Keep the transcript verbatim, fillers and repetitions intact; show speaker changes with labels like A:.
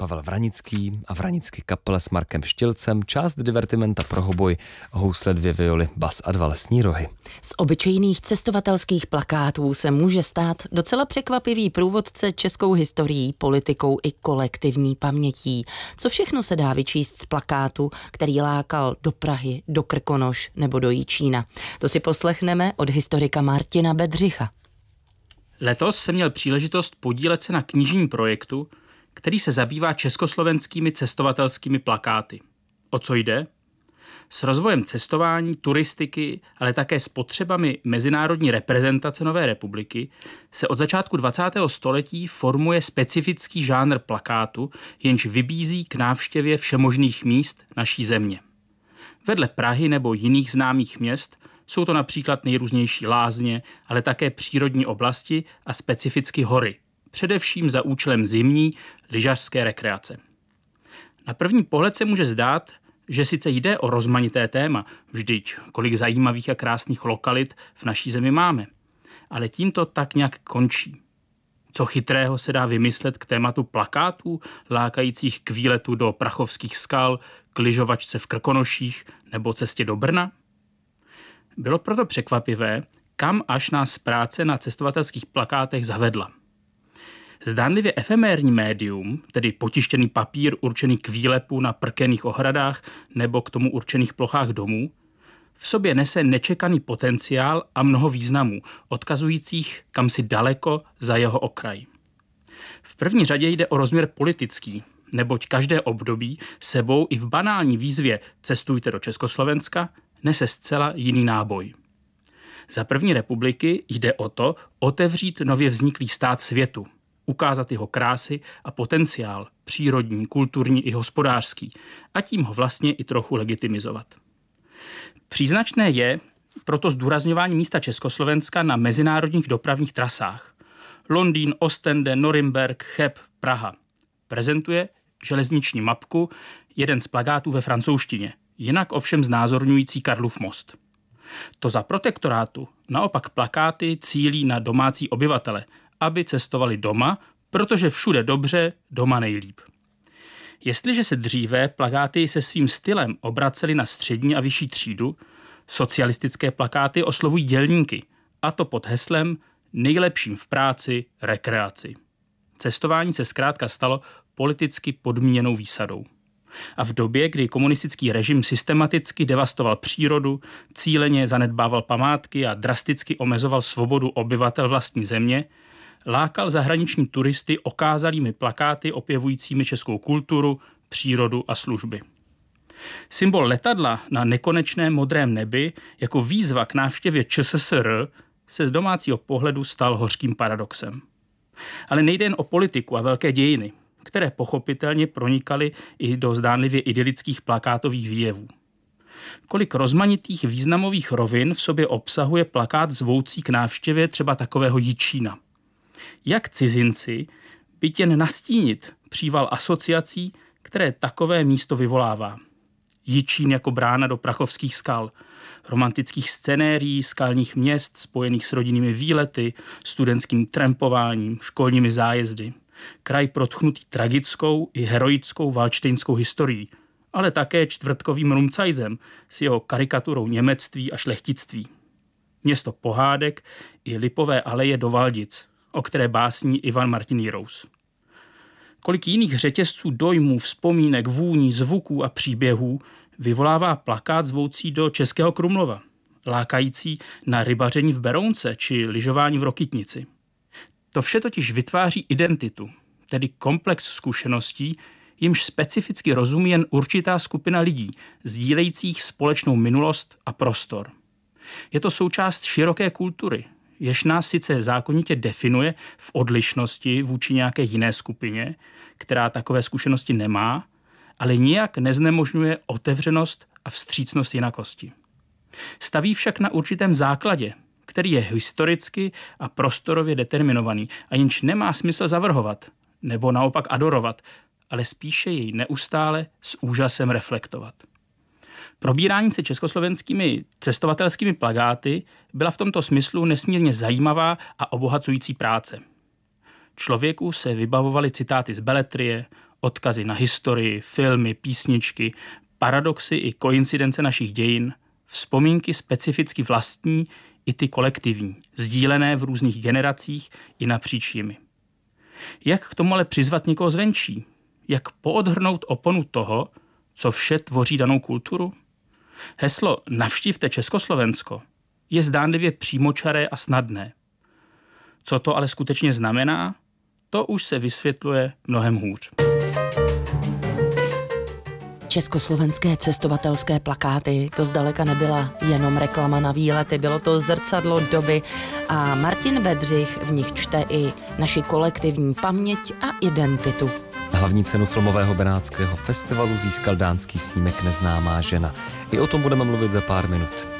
A: Pavel Vranický a Vranický kapele s Markem Štilcem, část divertimenta pro hoboj, housle, dvě violy, bas a dva lesní rohy.
B: Z obyčejných cestovatelských plakátů se může stát docela překvapivý průvodce českou historií, politikou i kolektivní pamětí. Co všechno se dá vyčíst z plakátu, který lákal do Prahy, do Krkonoš nebo do Jičína? To si poslechneme od historika Martina Bedřicha.
C: Letos jsem měl příležitost podílet se na knižním projektu, který se zabývá československými cestovatelskými plakáty. O co jde? S rozvojem cestování, turistiky, ale také s potřebami mezinárodní reprezentace Nové republiky se od začátku dvacátého století formuje specifický žánr plakátu, jenž vybízí k návštěvě všemožných míst naší země. Vedle Prahy nebo jiných známých měst jsou to například nejrůznější lázně, ale také přírodní oblasti a specificky hory, především za účelem zimní lyžařské rekreace. Na první pohled se může zdát, že sice jde o rozmanité téma, vždyť kolik zajímavých a krásných lokalit v naší zemi máme, ale tím to tak nějak končí. Co chytrého se dá vymyslet k tématu plakátů, lákajících k výletu do prachovských skal, k lyžovačce v Krkonoších nebo cestě do Brna? Bylo proto překvapivé, kam až nás práce na cestovatelských plakátech zavedla. Zdánlivě efemérní médium, tedy potištěný papír určený k výlepu na prkených ohradách nebo k tomu určených plochách domů, v sobě nese nečekaný potenciál a mnoho významů, odkazujících kamsi daleko za jeho okraj. V první řadě jde o rozměr politický, neboť každé období sebou i v banální výzvě Cestujte do Československa nese zcela jiný náboj. Za první republiky jde o to otevřít nově vzniklý stát světu, ukázat jeho krásy a potenciál, přírodní, kulturní i hospodářský, a tím ho vlastně i trochu legitimizovat. Příznačné je proto zdůrazňování místa Československa na mezinárodních dopravních trasách. Londýn, Ostende, Norimberk, Cheb, Praha. Prezentuje železniční mapku, jeden z plakátů ve francouzštině, jinak ovšem znázorňující Karlův most. To za protektorátu naopak plakáty cílí na domácí obyvatele, aby cestovali doma, protože všude dobře, doma nejlíp. Jestliže se dříve plakáty se svým stylem obracely na střední a vyšší třídu, socialistické plakáty oslovují dělníky, a to pod heslem nejlepším v práci, rekreaci. Cestování se zkrátka stalo politicky podmíněnou výsadou. A v době, kdy komunistický režim systematicky devastoval přírodu, cíleně zanedbával památky a drasticky omezoval svobodu obyvatel vlastní země, lákal zahraniční turisty okázalými plakáty opěvujícími českou kulturu, přírodu a služby. Symbol letadla na nekonečném modrém nebi jako výzva k návštěvě ČSSR se z domácího pohledu stal hořkým paradoxem. Ale nejde jen o politiku a velké dějiny, které pochopitelně pronikaly i do zdánlivě idylických plakátových výjevů. Kolik rozmanitých významových rovin v sobě obsahuje plakát zvoucí k návštěvě třeba takového Jičína. Jak cizinci, byť jen nastínit příval asociací, které takové místo vyvolává. Jičín jako brána do prachovských skal, romantických scenérií, skalních měst spojených s rodinnými výlety, studentským trampováním, školními zájezdy. Kraj protchnutý tragickou i heroickou valštejnskou historií, ale také čtvrtkovým Rumcajzem s jeho karikaturou němectví a šlechtictví. Město pohádek i lipové aleje do Valdic, o které básní Ivan Martin Jirous. Kolik jiných řetězců dojmů, vzpomínek, vůní, zvuků a příběhů vyvolává plakát zvoucí do Českého Krumlova, lákající na rybaření v Berounce či lyžování v Rokytnici. To vše totiž vytváří identitu, tedy komplex zkušeností, jimž specificky rozumí jen určitá skupina lidí, sdílejících společnou minulost a prostor. Je to součást široké kultury, jež nás sice zákonitě definuje v odlišnosti vůči nějaké jiné skupině, která takové zkušenosti nemá, ale nijak neznemožňuje otevřenost a vstřícnost jinakosti. Staví však na určitém základě, který je historicky a prostorově determinovaný a jenž nemá smysl zavrhovat nebo naopak adorovat, ale spíše jej neustále s úžasem reflektovat. Probírání se československými cestovatelskými plakáty byla v tomto smyslu nesmírně zajímavá a obohacující práce. Člověku se vybavovaly citáty z beletrie, odkazy na historii, filmy, písničky, paradoxy i koincidence našich dějin, vzpomínky specificky vlastní i ty kolektivní, sdílené v různých generacích i napříč jimi. Jak k tomu ale přizvat někoho zvenčí? Jak poodhrnout oponu toho, co vše tvoří danou kulturu? Heslo "Navštivte Československo" je zdánlivě přímočaré a snadné. Co to ale skutečně znamená, to už se vysvětluje mnohem hůř.
B: Československé cestovatelské plakáty, to zdaleka nebyla jenom reklama na výlety, bylo to zrcadlo doby a Martin Bedřich v nich čte i naši kolektivní paměť a identitu.
A: Hlavní cenu filmového benátského festivalu získal dánský snímek Neznámá žena. I o tom budeme mluvit za pár minut.